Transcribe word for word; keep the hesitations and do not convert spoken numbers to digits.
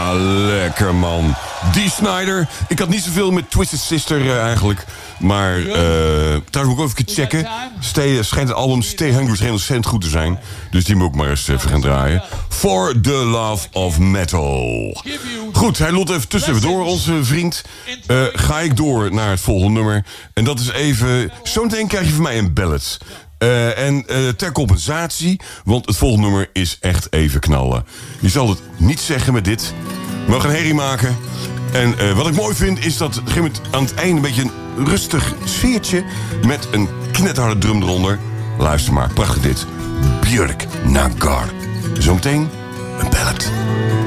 Ja, lekker man. Dee Snider. Ik had niet zoveel met Twisted Sister uh, eigenlijk. Maar, uh, trouwens moet ik ook even checken. Stay, schijnt het album Stay Hungry heel ontzettend goed te zijn. Dus die moet ik maar eens even gaan draaien. For the Love of Metal. Goed, hij loopt even tussen even door, onze vriend. Uh, ga ik door naar het volgende nummer. En dat is even... Zometeen krijg je van mij een ballad. Uh, en uh, ter compensatie, want het volgende nummer is echt even knallen. Je zal het niet zeggen met dit. We gaan herrie maken. En uh, wat ik mooi vind is dat aan het einde een beetje een rustig sfeertje met een knetterharde drum eronder. Luister maar, prachtig dit. Björk Nagar. Zometeen een ballad.